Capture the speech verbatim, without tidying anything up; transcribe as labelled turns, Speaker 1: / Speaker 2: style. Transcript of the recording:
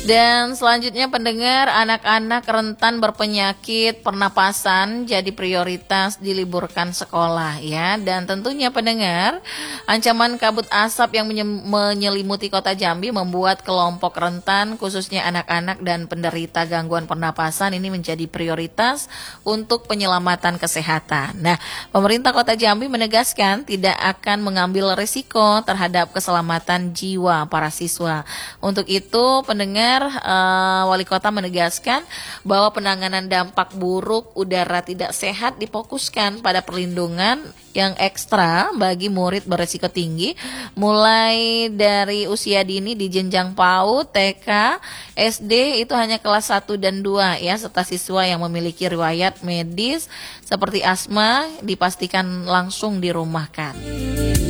Speaker 1: Dan selanjutnya pendengar, anak-anak rentan berpenyakit pernapasan jadi prioritas diliburkan sekolah ya. Dan tentunya pendengar, ancaman kabut asap yang menye- menyelimuti kota Jambi membuat kelompok rentan khususnya anak-anak dan penderita gangguan pernapasan ini menjadi prioritas untuk penyelamatan kesehatan. Nah, pemerintah kota Jambi menegaskan tidak akan mengambil risiko terhadap keselamatan jiwa para siswa. Untuk itu pendengar, Uh, Wali Kota menegaskan bahwa penanganan dampak buruk udara tidak sehat difokuskan pada perlindungan yang ekstra bagi murid berisiko tinggi mulai dari usia dini di jenjang PAUD, T K, S D itu hanya kelas satu dan dua ya, serta siswa yang memiliki riwayat medis seperti asma dipastikan langsung dirumahkan.